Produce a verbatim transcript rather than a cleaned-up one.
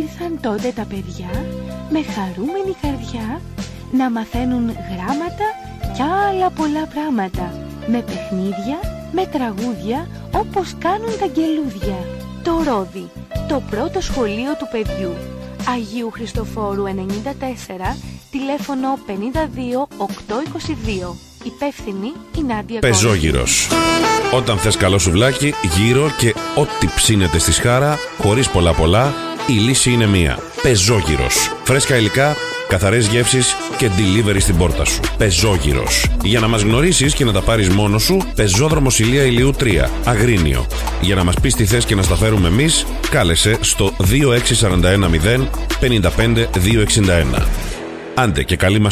ήλθαν τότε τα παιδιά με χαρούμενη καρδιά να μαθαίνουν γράμματα κι άλλα πολλά πράγματα, με παιχνίδια, με τραγούδια, όπως κάνουν τα γκελούδια. Το Ρόδι, το πρώτο σχολείο του παιδιού. Αγίου Χριστοφόρου ενενήντα τέσσερα, τηλέφωνο πενήντα δύο οκτακόσια είκοσι δύο. Υπεύθυνη η Νάντια. Πεζόγυρος. Όταν θες καλό σουβλάκι, γύρω και ό,τι ψήνεται στη σχάρα, χωρίς πολλά πολλά, η λύση είναι μία. Πεζόγυρος. Φρέσκα υλικά, καθαρές γεύσεις και delivery στην πόρτα σου. Πεζόγυρος. Για να μας γνωρίσεις και να τα πάρεις μόνος σου, Πεζόδρομος Ηλία Ηλιού τρία, Αγρίνιο. Για να μας πεις τι θες και να στα φέρουμε εμείς, κάλεσε στο δύο έξι τέσσερα ένα μηδέν πέντε πέντε δύο έξι ένα. Άντε και καλή μας